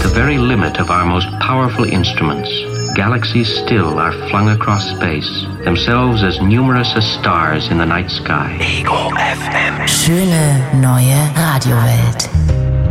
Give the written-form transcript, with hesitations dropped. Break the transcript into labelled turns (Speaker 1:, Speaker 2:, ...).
Speaker 1: the very limit of our most powerful instruments, galaxies still are flung across space, themselves as numerous as stars in the night sky.
Speaker 2: Ego FM. Schöne neue Radiowelt.